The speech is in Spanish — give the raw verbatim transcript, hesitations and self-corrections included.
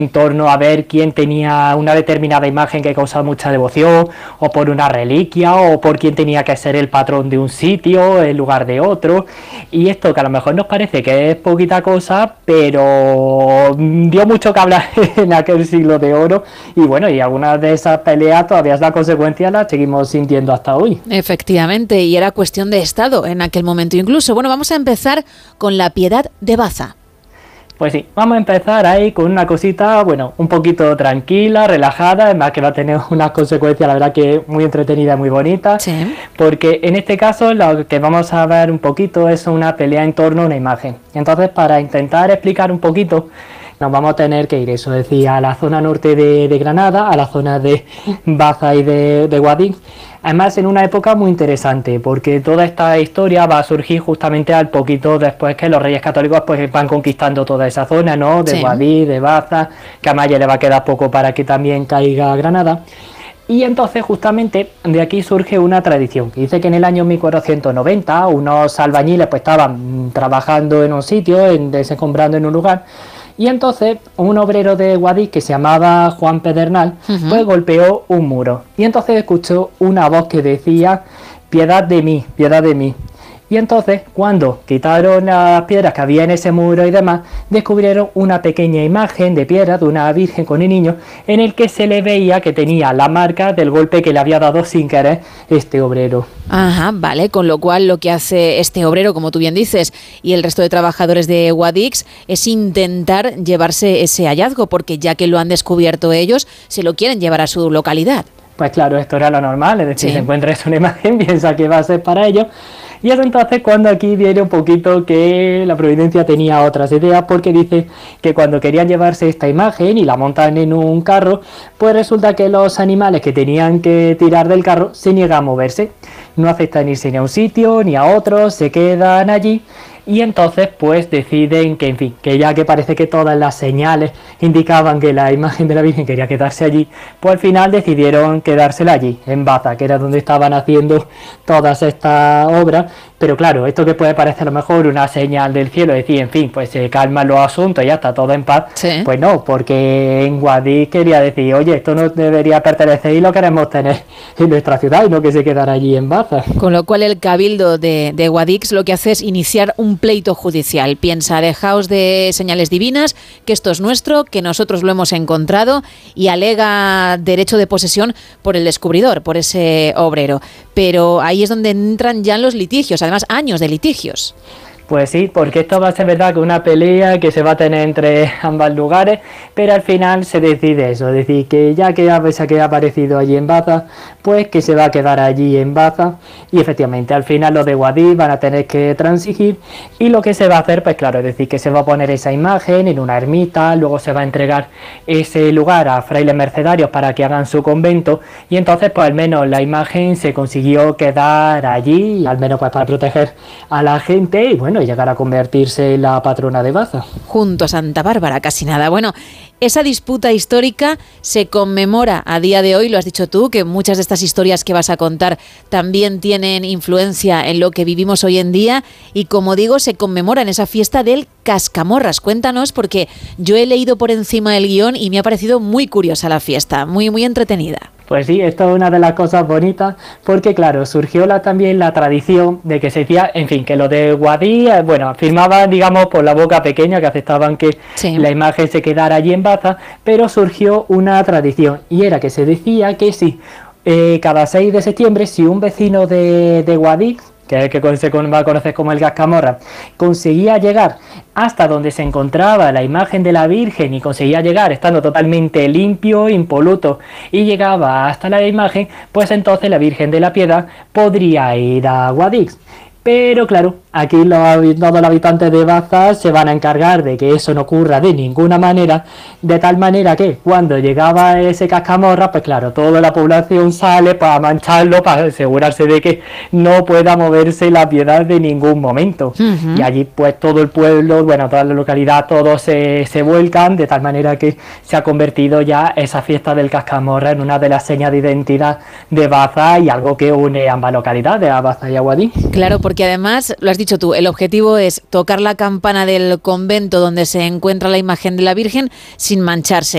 en torno a ver quién tenía una determinada imagen que causaba mucha devoción, o por una reliquia, o por quién tenía que ser el patrón de un sitio en lugar de otro. Y esto, que a lo mejor nos parece que es poquita cosa, pero dio mucho que hablar en aquel siglo de oro. Y bueno, y algunas de esas peleas todavía las consecuencias las seguimos sintiendo hasta hoy. Efectivamente, y era cuestión de Estado en aquel momento incluso. Bueno, vamos a empezar con la Piedad de Baza. Pues sí, vamos a empezar ahí con una cosita, bueno, un poquito tranquila, relajada, además que va a tener unas consecuencias, la verdad que muy entretenida, muy bonita, sí. Porque en este caso lo que vamos a ver un poquito es una pelea en torno a una imagen. Entonces, para intentar explicar un poquito, nos vamos a tener que ir, eso decía, a la zona norte de, de Granada, a la zona de Baza y de, de Guadix. Además, en una época muy interesante, porque toda esta historia va a surgir justamente al poquito después que los reyes católicos pues van conquistando toda esa zona, ¿no? De sí. Guadix, de Baza, que a Maya le va a quedar poco para que también caiga Granada. Y entonces justamente de aquí surge una tradición, que dice que en el año mil cuatrocientos noventa unos albañiles pues estaban trabajando en un sitio, en, desencombrando en un lugar, y entonces un obrero de Guadix que se llamaba Juan Pedernal, uh-huh. pues golpeó un muro. Y entonces escuchó una voz que decía, piedad de mí, piedad de mí. Y entonces, cuando quitaron las piedras que había en ese muro y demás, descubrieron una pequeña imagen de piedra de una virgen con el niño, en el que se le veía que tenía la marca del golpe que le había dado sin querer este obrero. Ajá, vale, con lo cual lo que hace este obrero, como tú bien dices, y el resto de trabajadores de Guadix, es intentar llevarse ese hallazgo, porque ya que lo han descubierto ellos, se lo quieren llevar a su localidad. Pues claro, esto era lo normal, es decir, sí. se encuentra una imagen, piensa que va a ser para ellos. Y es entonces cuando aquí viene un poquito que la providencia tenía otras ideas, porque dice que cuando querían llevarse esta imagen y la montan en un carro, pues resulta que los animales que tenían que tirar del carro se niegan a moverse, no aceptan irse ni a un sitio ni a otro, se quedan allí. Y entonces pues deciden que, en fin, que ya que parece que todas las señales indicaban que la imagen de la Virgen quería quedarse allí, pues al final decidieron quedársela allí, en Baza, que era donde estaban haciendo todas estas obras. Pero claro, esto que puede parecer a lo mejor una señal del cielo, decir, en fin, pues se calman los asuntos y ya está todo en paz, sí. Pues no, porque en Guadix quería decir, oye, esto no debería pertenecer y lo queremos tener en nuestra ciudad y no que se quedara allí en Baza. Con lo cual el cabildo de, de Guadix lo que hace es iniciar un pleito judicial. Piensa, dejaos de señales divinas, que esto es nuestro, que nosotros lo hemos encontrado, y alega derecho de posesión por el descubridor, por ese obrero. Pero ahí es donde entran ya los litigios, además años de litigios. Pues sí, porque esto va a ser verdad que una pelea que se va a tener entre ambos lugares, pero al final se decide eso, es decir, que ya que se ha aparecido allí en Baza, pues que se va a quedar allí en Baza, y efectivamente al final los de Guadix van a tener que transigir, y lo que se va a hacer, pues claro, es decir, que se va a poner esa imagen en una ermita, luego se va a entregar ese lugar a frailes mercedarios para que hagan su convento, y entonces pues al menos la imagen se consiguió quedar allí, al menos pues para proteger a la gente, y bueno, y llegar a convertirse en la patrona de Baza. Junto a Santa Bárbara, casi nada. Bueno, esa disputa histórica se conmemora a día de hoy, lo has dicho tú, que muchas de estas historias que vas a contar también tienen influencia en lo que vivimos hoy en día, y como digo, se conmemora en esa fiesta del Cascamorras. Cuéntanos, porque yo he leído por encima el guión y me ha parecido muy curiosa la fiesta, muy, muy entretenida. Pues sí, esto es una de las cosas bonitas, porque claro, surgió la, también la tradición de que se decía, en fin, que lo de Guadix, bueno, afirmaban, digamos, por la boca pequeña, que aceptaban que sí. la imagen se quedara allí en Baza, pero surgió una tradición, y era que se decía que sí, eh, cada seis de septiembre, si un vecino de, de Guadix, que es el que se va a conocer como el Cascamorra, conseguía llegar hasta donde se encontraba la imagen de la Virgen, y conseguía llegar estando totalmente limpio, impoluto, y llegaba hasta la imagen, pues entonces la Virgen de la Piedad podría ir a Guadix. Pero claro, aquí los, todos los habitantes de Baza se van a encargar de que eso no ocurra de ninguna manera, de tal manera que cuando llegaba ese Cascamorra, pues claro, toda la población sale para mancharlo, para asegurarse de que no pueda moverse la Piedad de ningún momento. Uh-huh. Y allí pues todo el pueblo, bueno, toda la localidad, todos se, se vuelcan, de tal manera que se ha convertido ya esa fiesta del Cascamorra en una de las señas de identidad de Baza, y algo que une ambas localidades, a Baza y a Guadix. Claro, porque además, lo has dicho tú, el objetivo es tocar la campana del convento donde se encuentra la imagen de la Virgen sin mancharse.